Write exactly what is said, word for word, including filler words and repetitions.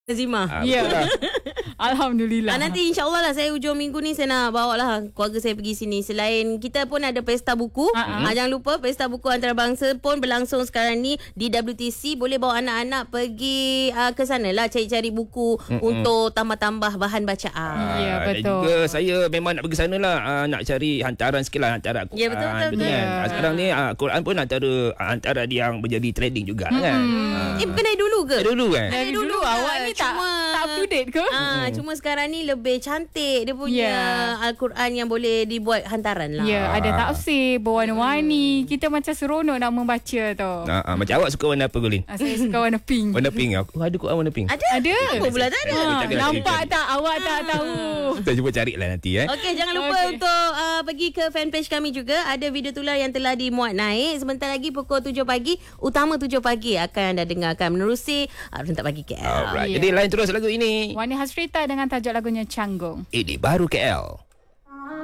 Zima. Ah, Ya. betul lah. Alhamdulillah. Ah, nanti insyaAllah lah saya hujung minggu ni saya nak bawa lah keluarga saya pergi sini. Selain kita pun ada pesta buku. Uh-huh. Ah, jangan lupa pesta buku antarabangsa pun berlangsung sekarang ni di W T C. Boleh bawa anak-anak pergi uh, ke sana lah cari-cari buku Mm-mm. untuk tambah-tambah bahan bacaan. Ah, Ya, dan betul. juga saya memang nak pergi sana lah, ah, nak cari hantaran sikit lah, hantaran Quran. Ya, betul, betul, betul betul. kan? Ah, sekarang ni ah, Quran pun antara ah, antara yang menjadi trending juga kan. Ah. Eh bukan dari dulu ke? Eh, dulu kan. Dari dulu dulu, ke? awak ni tak, Cuma- tak up to date ke? Ah, cuma sekarang ni lebih cantik dia punya Ya. Al-Quran yang boleh dibuat hantaran lah. Ya, ada tafsir berwarna-warni. Kita macam seronok nak membaca tau. Ah, ah, macam awak suka warna apa, Golin? Ah, saya suka warna pink. Warna pink. Aku ada Quran warna pink. Ada? Ada. Apa pula tak ada? Ha, Kita kena nampak cari. tak? Awak tak tahu. Kita cuba carilah nanti eh. Okey, jangan lupa Okey. untuk uh, pergi ke fanpage kami juga. Ada video tular yang telah dimuat naik. Sebentar lagi pukul tujuh pagi, utama tujuh pagi akan anda dengarkan menerusi uh, Rentak Pagi K L. Alright. Ya. Jadi lain terus lagu ini. Wani Hasrita dengan tajuk lagunya Canggung. Ini baru K L.